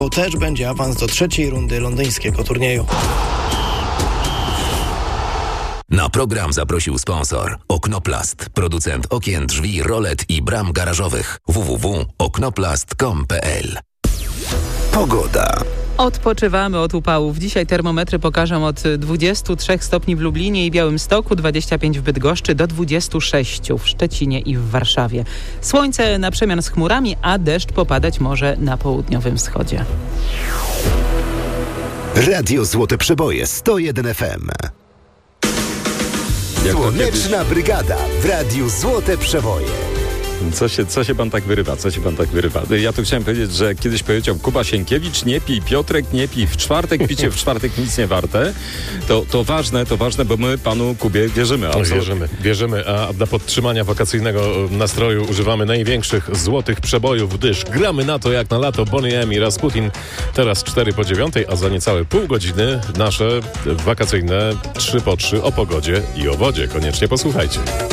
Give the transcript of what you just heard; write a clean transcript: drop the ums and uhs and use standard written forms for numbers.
To też będzie awans do trzeciej rundy londyńskiego turnieju. Na program zaprosił sponsor Oknoplast, producent okien, drzwi, rolet i bram garażowych. www.oknoplast.com.pl. Pogoda. Odpoczywamy od upałów. Dzisiaj termometry pokażą od 23 stopni w Lublinie i Białymstoku, 25 w Bydgoszczy do 26 w Szczecinie i w Warszawie. Słońce na przemian z chmurami, a deszcz popadać może na południowym wschodzie. Radio Złote Przeboje 101 FM. Słoneczna Brygada w Radiu Złote Przeboje. Co się pan tak wyrywa? Ja tu chciałem powiedzieć, że kiedyś powiedział Kuba Sienkiewicz, nie pij, Piotrek, nie pij w czwartek, picie w czwartek nic nie warte. To ważne, bo my panu Kubie wierzymy. Wierzymy, a dla podtrzymania wakacyjnego nastroju używamy największych złotych przebojów, gdyż gramy na to jak na lato. Bonnie M i Rasputin, teraz 8:45, a za niecałe pół godziny nasze wakacyjne 3 po 3 o pogodzie i o wodzie. Koniecznie posłuchajcie.